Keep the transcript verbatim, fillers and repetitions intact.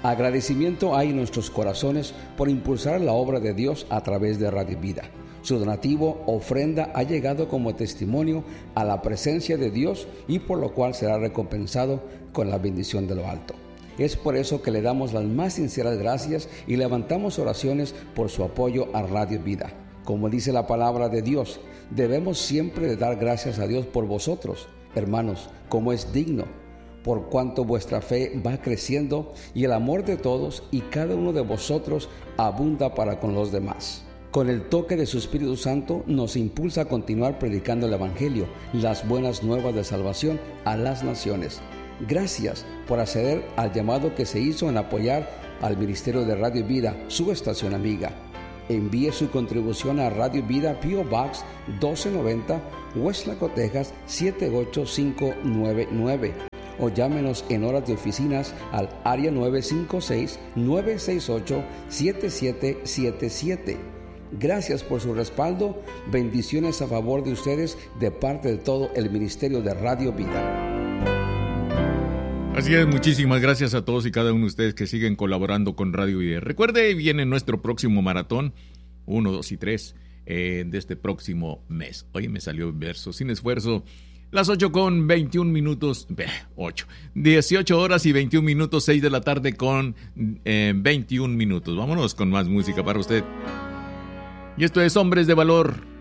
Agradecimiento hay en nuestros corazones por impulsar la obra de Dios a través de Radio Vida. Su donativo, ofrenda, ha llegado como testimonio a la presencia de Dios y por lo cual será recompensado con la bendición de lo alto. Es por eso que le damos las más sinceras gracias y levantamos oraciones por su apoyo a Radio Vida. Como dice la palabra de Dios, debemos siempre de dar gracias a Dios por vosotros, hermanos, como es digno, por cuanto vuestra fe va creciendo y el amor de todos y cada uno de vosotros abunda para con los demás. Con el toque de su Espíritu Santo nos impulsa a continuar predicando el Evangelio, las buenas nuevas de salvación a las naciones. Gracias por acceder al llamado que se hizo en apoyar al Ministerio de Radio Vida, su estación amiga. Envíe su contribución a Radio Vida, P O Box doce noventa, Westlaco, Texas siete ocho cinco nueve nueve. O llámenos en horas de oficinas al área nueve cinco seis, nueve seis ocho, siete siete siete siete. Gracias por su respaldo. Bendiciones a favor de ustedes de parte de todo el Ministerio de Radio Vida. Así es, muchísimas gracias a todos y cada uno de ustedes que siguen colaborando con Radio Vida. Recuerde, viene nuestro próximo maratón, uno, dos y tres, eh, de este próximo mes. Oye, me salió el verso, sin esfuerzo. Las ocho con veintiún minutos, ocho, dieciocho horas y veintiún minutos, seis de la tarde con eh, veintiún minutos. Vámonos con más música para usted. Y esto es Hombres de Valor.